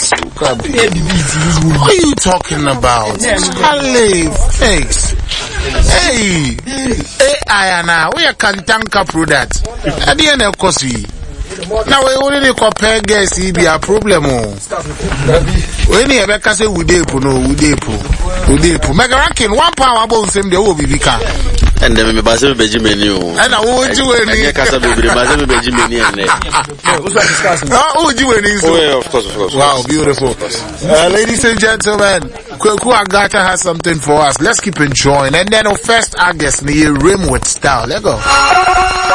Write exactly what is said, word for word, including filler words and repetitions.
What are you talking about? Charlie, fakes. Hey, A I now, we are Kantanka product. At the end of course, we now we only compare guess it be a problem. When you ever say Udepo, no Udepo, Udepo. Megarakin, one power bones him, they will be Vika. And then me base me Benjamin you. And I would you any casa be base me Benjamin and oh, would you any? Oh, of course, of course. Wow, beautiful. Uh, ladies and gentlemen, Kweku Agata has something for us. Let's keep enjoying. And then on first August, near Rim with style. Let's go.